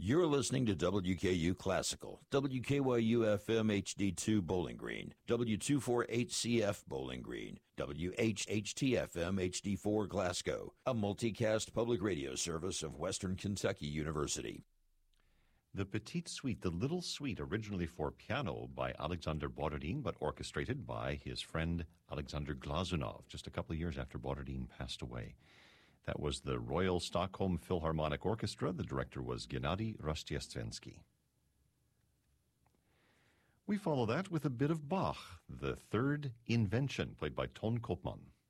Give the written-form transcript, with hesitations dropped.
You're listening to WKU Classical, WKYU-FM HD2 Bowling Green, W248CF Bowling Green, WHHT-FM HD4 Glasgow, a multicast public radio service of Western Kentucky University. The Petite Suite, the Little Suite, originally for piano by Alexander Borodin, but orchestrated by his friend Alexander Glazunov, just a couple of years after Borodin passed away. That was the Royal Stockholm Philharmonic Orchestra. The director was Gennady Rostiestvenski. We follow that with a bit of Bach, the Third Invention, played by Ton Koopman.